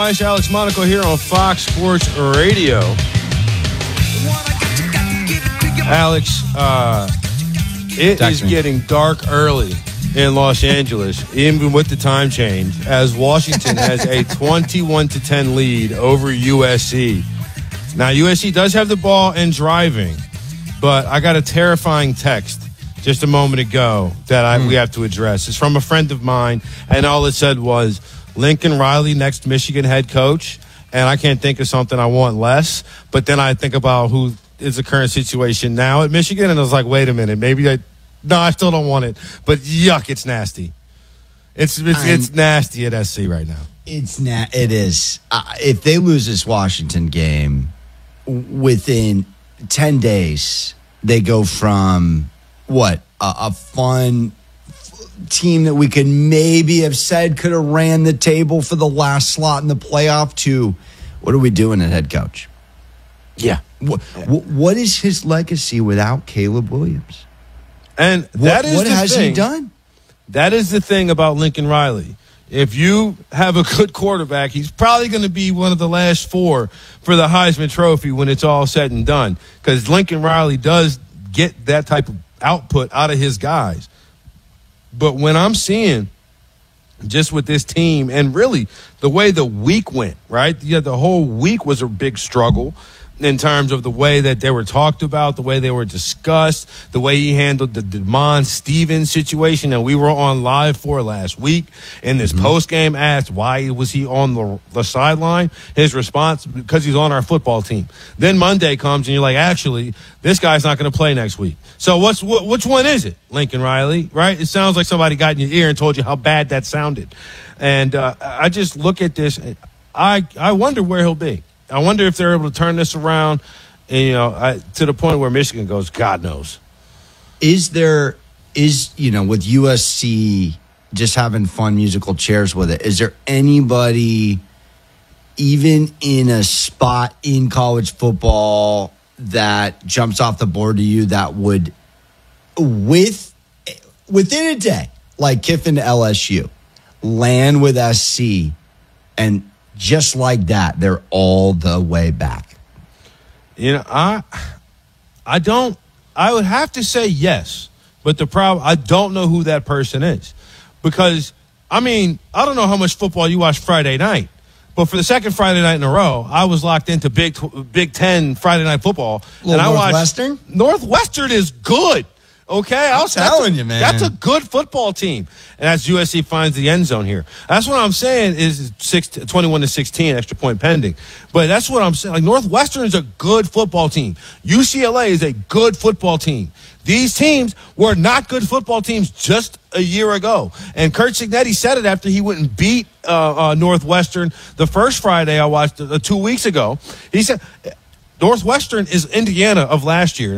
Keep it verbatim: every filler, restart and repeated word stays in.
Weiss, Alex Monaco here on Fox Sports Radio. Alex, uh, it Text is me. getting dark early in Los Angeles, even with the time change, as Washington has a twenty-one to ten lead over U S C. Now, U S C does have the ball and driving, but I got a terrifying text just a moment ago that I, mm. we have to address. It's from a friend of mine, and all it said was, Lincoln Riley, next Michigan head coach, and I can't think of something I want less, but then I think about who is the current situation now at Michigan, and I was like, wait a minute, maybe I, no, I still don't want it, but yuck, it's nasty. It's it's, it's nasty at S C right now. It's na- It is. Uh, if they lose this Washington game, within ten days, they go from, what, a, a fun team that we could maybe have said could have ran the table for the last slot in the playoff to what are we doing at head coach? Yeah. What, what is his legacy without Caleb Williams? And that what, is what the has thing. he done? That is the thing about Lincoln Riley. If you have a good quarterback, he's probably going to be one of the last four for the Heisman Trophy when it's all said and done, because Lincoln Riley does get that type of output out of his guys. But when I'm seeing just with this team and really the way the week went, right? Yeah, the whole week was a big struggle in terms of the way that they were talked about, the way they were discussed, the way he handled the Demond Stevens situation that we were on live for last week. In this mm-hmm. post-game asked, why was he on the, the sideline? His response, because he's on our football team. Then Monday comes and you're like, actually, this guy's not going to play next week. So what's wh- which one is it, Lincoln Riley, right? It sounds like somebody got in your ear and told you how bad that sounded. And uh, I just look at this, I I wonder where he'll be. I wonder if they're able to turn this around, and, you know, I, to the point where Michigan goes, God knows. Is there, is, you know, with U S C just having fun musical chairs with it, is there anybody even in a spot in college football that jumps off the board to you that would, with within a day, like Kiffin to L S U, land with S C, and just like that, they're all the way back? You know, I I don't I would have to say yes, but the problem, I don't know who that person is. Because, I mean, I don't know how much football you watch Friday night, but for the second Friday night in a row, I was locked into Big Big Ten Friday night football. Little and I Northwestern? watched Northwestern is good. Okay, I'm I'll, telling a, you, man. That's a good football team. And that's U S C finds the end zone here. That's what I'm saying is six, twenty-one to sixteen, extra point pending. But that's what I'm saying. Like, Northwestern is a good football team. U C L A is a good football team. These teams were not good football teams just a year ago. And Curt Cignetti said it after he went and beat uh, uh, Northwestern the first Friday I watched uh, two weeks ago. He said Northwestern is Indiana of last year.